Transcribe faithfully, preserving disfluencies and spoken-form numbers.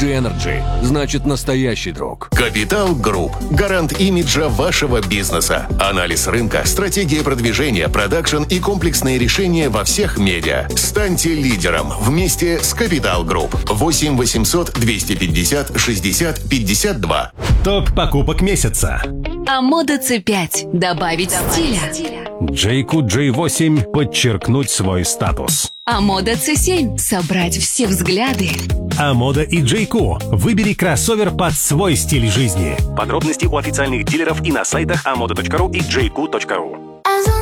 джи Energy значит настоящий друг. Капитал Групп. Гарант имиджа вашего бизнеса. Анализ рынка, стратегия продвижения, продакшн и комплексные решения во всех медиа. Станьте лидером вместе с Капитал Групп. восемь восемьсот двести пятьдесят шестьдесят пятьдесят два. Топ покупок месяца. Амода си пять. Добавить стиля. Джейку джей восемь. Подчеркнуть свой статус. Амода си семь. Собрать все взгляды. Амода и Джейку. Выбери кроссовер под свой стиль жизни. Подробности у официальных дилеров и на сайтах амода точка ру и джейку точка ру.